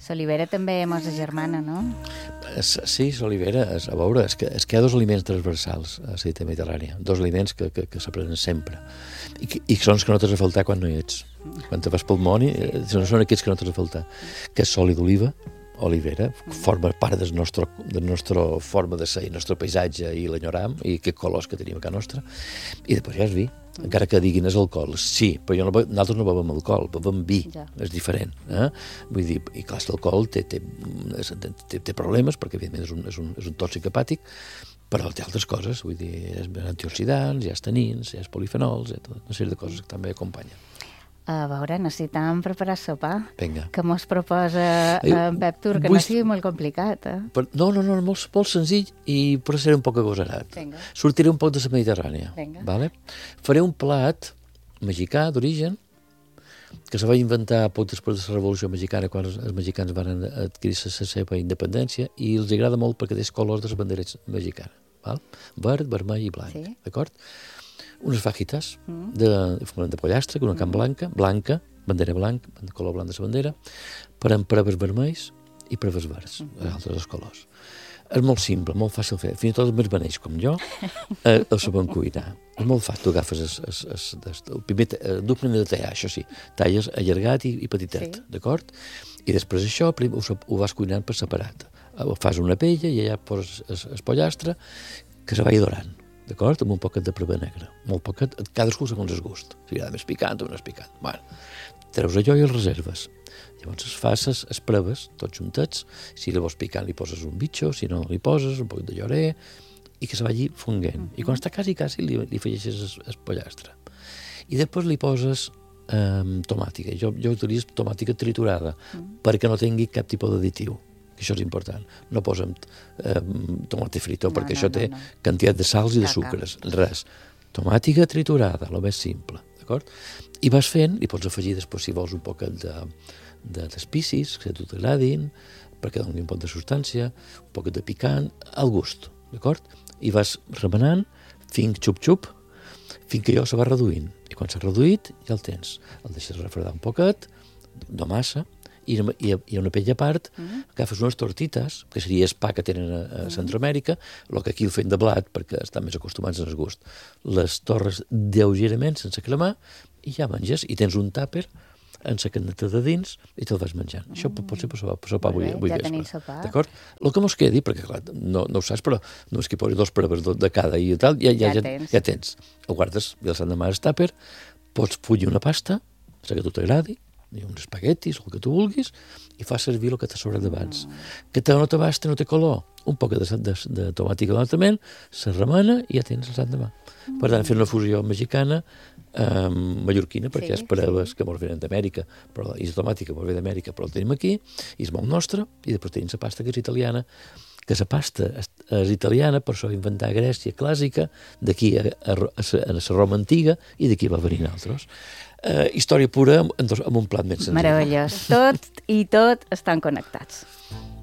L'olivera també mos agermana, no? Sí, l'olivera, a veure, és que hi ha dos aliments transversals a la dieta mediterrània, dos aliments que s'aprenen sempre, i són els que no t'has de faltar quan no hi ets. Quan te vas pel món, són aquests que no t'has de faltar, que és l'oli d'oliva, olivera, forma part de la nostra forma de ser, el nostre paisatge, i l'enyoram, i aquests colors que tenim a casa nostra, i després ja és vi, encara que diguin és alcohol, sí, però nosaltres no bevem alcohol, bevem vi, és diferent. Vull dir, i clar, l'alcohol té problemes, perquè evidentment és un tòxic hepàtic, però té altres coses, vull dir, hi ha antioxidants, hi ha tanins, hi ha polifenols, tota una sèrie de coses que també acompanyen. A veure, necessitem preparar sopar. Vinga. Que mos proposa en Pep Tur, que no sigui molt complicat, No, molt senzill, i però seré un poc agosarat. Sortiré un poc de la Mediterrània. Vale? Faré un plat mexicà d'origen, que se va inventar poc després de la Revolució Mexicana, quan els mexicans van adquirir la seva independència, i els agrada molt perquè té colors de la bandera mexicana. Verd, vermell i blanc. D'acord? Unes fajitas de pollastre, una carn blanca, bandera blanca, color blanc de la bandera, amb preves vermells i preves verds, els altres colors. És molt simple, molt fàcil fer. Fins i tot els més beneix com jo el saben cuinar. És molt fàcil. Tu agafes el primer de tallar, això sí, talles allargat i petitet, d'acord? I després això ho vas cuinant per separat. Fas una paella i allà poses el pollastre que se vagi dorant, d'acord? Amb un poquet de preva negra. Molt poquet, cadascú segons el gust. Si agrada més picant o menys picant. Bueno, treus allò i el reserves. Llavors es fas les preves, tots juntets. Si li vols picant li poses un bitxo, si no li poses un poc de llorer, i que se vagi fonguent. I quan està quasi li afegeixes el pollastre. I després li poses tomàtica. Jo utilitzo tomàtica triturada, perquè no tingui cap tipus d'additiu. Això és important. No posem tomate frito, perquè això té quantitat de sals i de sucres. Res. Tomàtica triturada, el més simple. D'acord? I vas fent, i pots afegir després, si vols, un poc d'espicis, que a tu t'agradin, perquè doni un poc de substància, un poc de picant, al gust. D'acord? I vas remenant, fins xup-xup, fins que allò se va reduint. I quan s'ha reduït, ja el tens. El deixes refredar un poquet, no massa, i una pella a part, agafes unes tortites, que seria el pa que tenen a Centroamèrica, el que aquí el fem de blat, perquè estan més acostumats al gust. Les torres lleugerament, sense cremar, i ja menges. I tens un tàper en la caneta de dins i te'l vas menjant. Això pot ser per sopar avui vespre. Ja tenim sopar. D'acord? El que mos quedi, perquè clar, no ho saps, però no és que posi dos preves de cada i tal, ja tens. El guardes i el l'endemà al tàper, pots follir una pasta, la que a tu t'agradi, i uns espaguetis, el que tu vulguis, i fas servir el que t'ha sobrat d'abans. Que no te basta, no té color, un poc de tomàtica d'altament, se remena i ja tens l'endemà. Per tant, fer una fusió mexicana mallorquina, perquè és preves que mos venen d'Amèrica, i la tomàtica mos ve d'Amèrica, però el tenim aquí, i és molt nostre, i després tenim la pasta que és italiana, que la pasta és italiana, per això inventar Grècia clàssica, d'aquí a la Roma antiga, i d'aquí va venir altres. Història pura amb un plat més senzill. Meravellós. Tot i tot estan connectats.